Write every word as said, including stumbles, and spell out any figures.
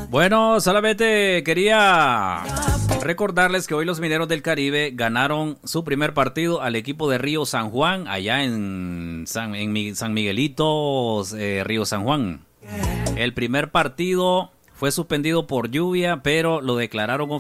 Bueno, solamente quería recordarles que hoy los Mineros del Caribe ganaron su primer partido al equipo de Río San Juan, allá en San, en San Miguelito, eh, Río San Juan. El primer partido fue suspendido por lluvia, pero lo declararon